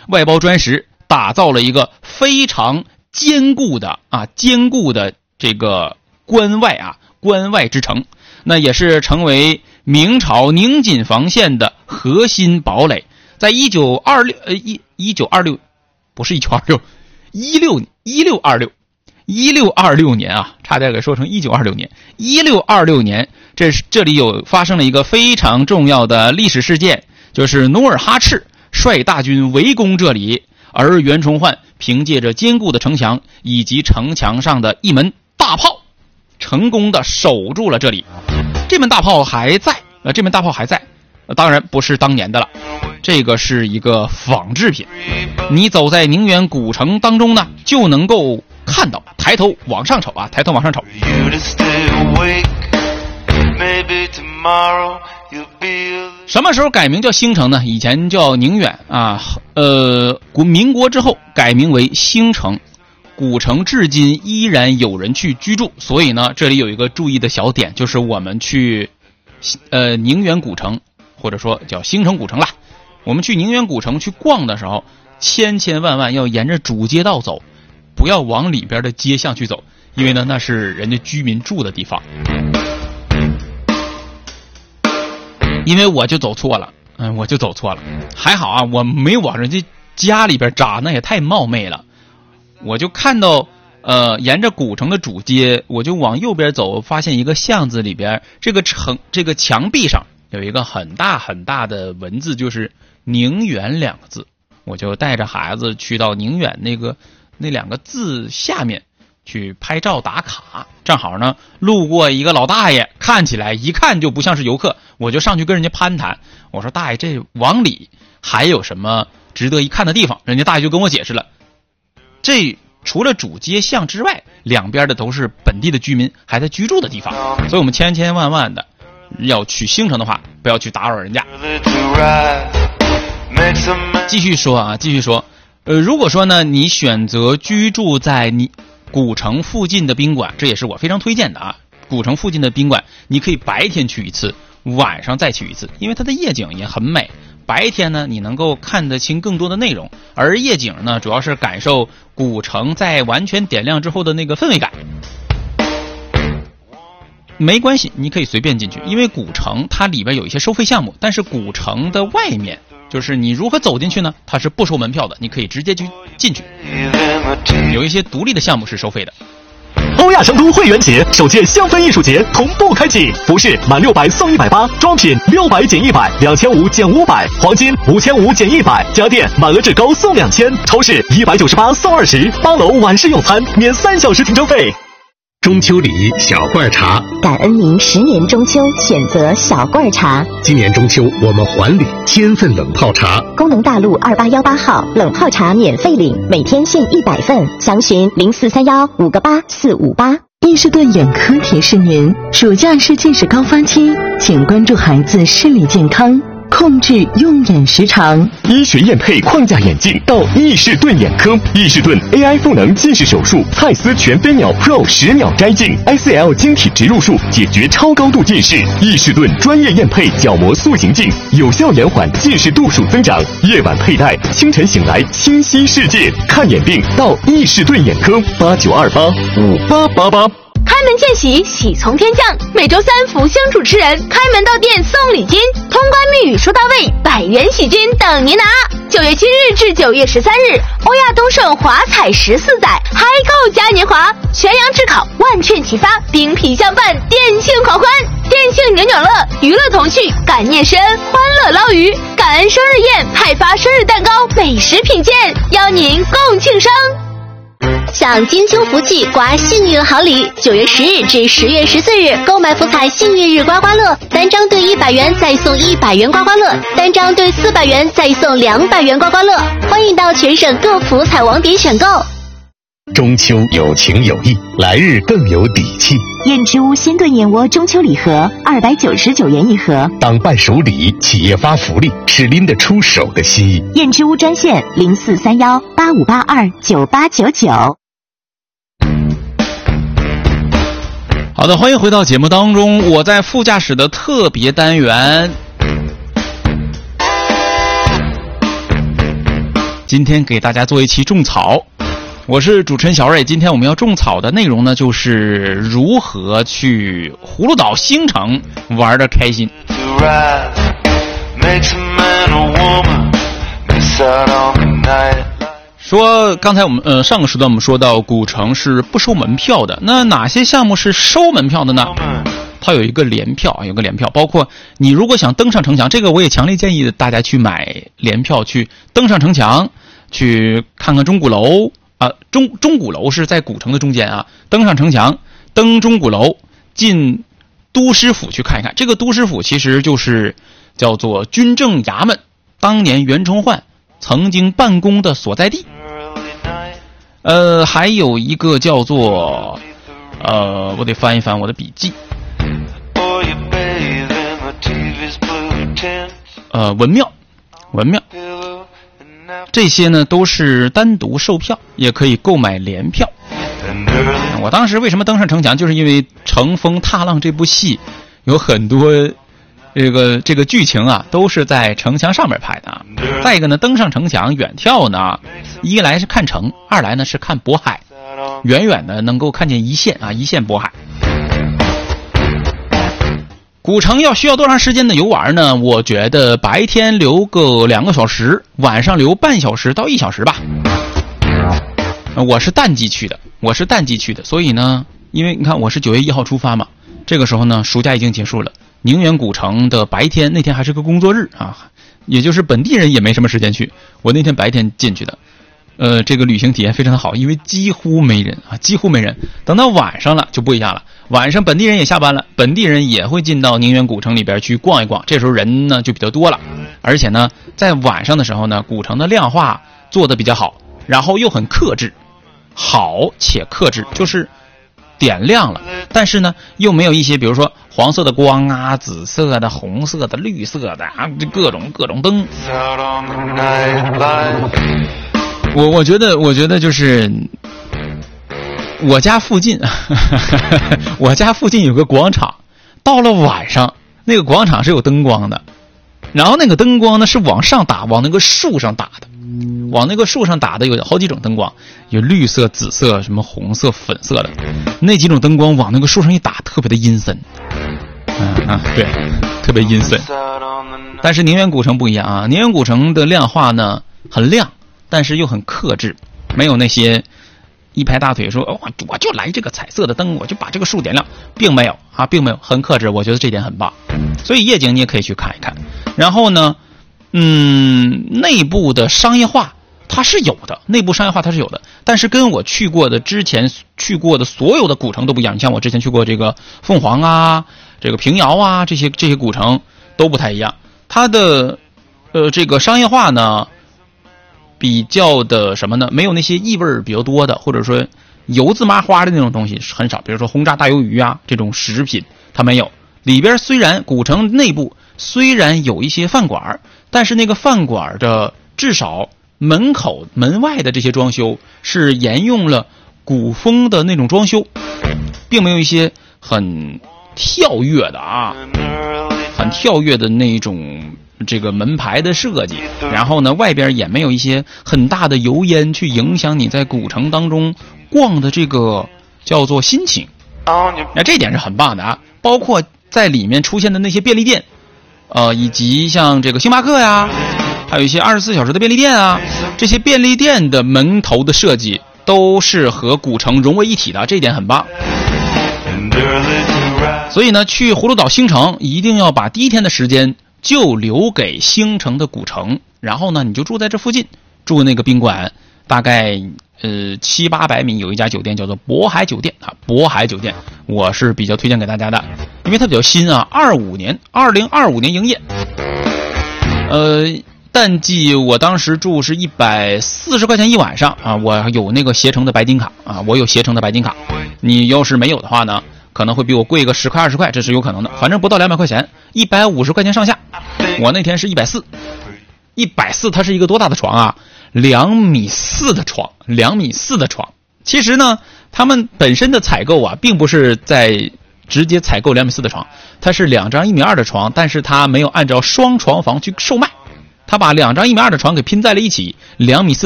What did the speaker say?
外包砖石，打造了一个非常坚固的这个关外之城，那也是成为明朝宁锦防线的核心堡垒。在1626年啊，差点给说成1926年。1626年，这里发生了一个非常重要的历史事件，就是努尔哈赤率大军围攻这里，而袁崇焕凭借着坚固的城墙以及城墙上的一门大炮，成功的守住了这里。这门大炮还在，当然不是当年的了，这个是一个仿制品。你走在宁远古城当中呢，就能够看到，抬头往上瞅。什么时候改名叫兴城呢？以前叫宁远啊，民国之后改名为兴城。古城至今依然有人去居住，所以呢，这里有一个注意的小点，就是我们去宁远古城，或者说叫兴城古城啦，我们去宁远古城去逛的时候，千万要沿着主街道走，不要往里边的街巷去走，因为呢那是人家居民住的地方。因为我就走错了，还好啊，我没往人家家里边扎，那也太冒昧了。我就看到沿着古城的主街，我就往右边走，发现一个巷子里边，这个墙壁上有一个很大的文字，就是宁远两个字。我就带着孩子去到宁远那两个字下面去拍照打卡，正好呢路过一个老大爷，一看就不像是游客，我就上去跟人家攀谈，我说大爷，这往里还有什么值得一看的地方？人家大爷就跟我解释了，这除了主街巷之外，两边的都是本地的居民还在居住的地方，所以我们千万的要去兴城的话，不要去打扰人家。继续说，如果说呢，你选择居住在你古城附近的宾馆，这也是我非常推荐的啊。古城附近的宾馆，你可以白天去一次，晚上再去一次，因为它的夜景也很美。白天呢，你能够看得清更多的内容，而夜景呢，主要是感受古城在完全点亮之后的那个氛围感。没关系，你可以随便进去，因为古城它里边有一些收费项目，但是古城的外面，就是你如何走进去呢？它是不收门票的，你可以直接进去。有一些独立的项目是收费的。 欧亚成都会员节首届香氛艺术节同步开启，服饰满600送180，装品600减100，2500减500，黄金5500减100，家电满额至高送2000，超市198送20，8楼晚市用餐免3小时停车费。 中秋礼小罐茶， 感恩您10年中秋选择小罐茶。 今年中秋我们还礼1000份冷泡茶， 功能大路2818号冷泡茶免费领，每天限100份，详询0431588458。 伊士顿眼科提示您，暑假是近视高发期，请关注孩子视力健康，控制用眼时长。 医学验配框架眼镜到伊士顿眼科，伊士顿 AI 赋能近视手术，蔡司全飞秒 Pro 10秒摘镜 ，ICL 晶体植入术解决超高度近视。伊士顿专业验配角膜塑形镜，有效延缓近视度数增长。夜晚佩戴，清晨醒来清晰世界。看眼病到伊士顿眼科，89285888。 开门见喜，喜从天降。每周3福星主持人开门到店送礼金，通关密语说到位，100元喜金等您拿。9月7日至9月13日，欧亚东盛华彩14载，嗨购嘉年华，全阳炙烤，万券齐发，冰皮相伴，电庆狂欢，电庆扭乐，娱乐童趣，感念深，欢乐捞鱼，感恩生日宴，派发生日蛋糕，美食品鉴，邀您共庆生。 享金秋福气，刮幸运好礼。9月10日至10月14日，购买福彩幸运日刮刮乐，单张兑100元再送100元刮刮乐，单张兑400元再送200元刮刮乐。欢迎到全省各福彩网点选购。 中秋有情有义，来日更有底气。 燕之屋鲜炖燕窝中秋礼盒299元一盒， 当伴手礼，企业发福利，是拎得出手的心意。 燕之屋专线043185829899。 好的，欢迎回到节目当中，我在副驾驶的特别单元。 今天给大家做一期种草。我是主持人小瑞，今天我们要种草的内容呢，就是如何去葫芦岛新城玩得开心。说刚才我们上个时段我们说到古城是不收门票的，那哪些项目是收门票的呢？它有一个联票，包括你如果想登上城墙，这个我也强烈建议大家去买联票，去登上城墙，去看看钟鼓楼啊，钟鼓楼是在古城的中间啊，登上城墙，登钟鼓楼，进都师府去看一看。这个都师府其实就是叫做军政衙门，当年袁崇焕曾经办公的所在地。还有一个叫做我得翻一翻我的笔记。文庙，这些呢都是单独售票，也可以购买联票。我当时为什么登上城墙，就是因为《乘风踏浪》这部戏有很多这个剧情啊，都是在城墙上面拍的。再一个呢，登上城墙远眺呢，一来是看城，二来呢是看渤海，远远的能够看见一线渤海。古城需要多长时间的游玩呢？我觉得白天留个2个小时，晚上留半小时到1小时吧。我是淡季去的，所以呢，因为你看我是9月1号出发嘛，这个时候呢暑假已经结束了。宁远古城的白天那天还是个工作日啊，也就是本地人也没什么时间去。我那天白天进去的，这个旅行体验非常的好，因为几乎没人。等到晚上了就不一样了，晚上本地人也下班了，本地人也会进到宁远古城里边去逛一逛，这时候人呢就比较多了。而且呢，在晚上的时候呢，古城的亮化做得比较好，然后又很克制，好且克制，就是点亮了，但是呢又没有一些比如说黄色的光啊、紫色的、红色的、绿色的啊，各种灯。我觉得就是我家附近有个广场，到了晚上那个广场是有灯光的，然后那个灯光呢是往上打，往那个树上打的，有好几种灯光，有绿色、紫色、什么红色、粉色的，那几种灯光往那个树上一打，特别的阴森。对，特别阴森。但是宁远古城不一样啊，宁远古城的亮化呢很亮，但是又很克制，没有那些一拍大腿说我就来这个彩色的灯，我就把这个树点亮，并没有，很克制。我觉得这点很棒，所以夜景你也可以去看一看。然后呢，内部的商业化它是有的，但是跟我之前去过的所有的古城都不一样。你像我之前去过这个凤凰啊，这个平遥啊，这些古城都不太一样。它的这个商业化呢比较的什么呢？没有那些异味比较多的，或者说油渍麻花的那种东西很少，比如说轰炸大鱿鱼啊这种食品它没有。里边虽然古城内部虽然有一些饭馆，但是那个饭馆的至少门口门外的这些装修是沿用了古风的那种装修，并没有一些很跳跃的那种这个门牌的设计，然后呢外边也没有一些很大的油烟去影响你在古城当中逛的这个叫做心情。那这点是很棒的啊，包括在里面出现的那些便利店，以及像这个星巴克呀，还有一些24小时的便利店啊，这些便利店的门头的设计都是和古城融为一体的，这一点很棒。所以呢，去葫芦岛新城一定要把第一天的时间就留给新城的古城，然后呢，你就住在这附近，住那个宾馆，大概700-800米有一家酒店叫做渤海酒店啊，渤海酒店我是比较推荐给大家的，因为它比较新啊，2025年营业。淡季我当时住是140块钱一晚上啊，我有那个携程的白金卡啊，你要是没有的话呢，可能会比我贵个10块20块，这是有可能的，反正不到200块钱，150块钱上下。我那天是140，它是一个多大的床啊？2.4米的床。其实呢，他们本身的采购啊，并不是在直接采购2.4米的床，它是2张1.2米的床，但是它没有按照双床房去售卖，它把2张1.2米的床给拼在了一起，2.4米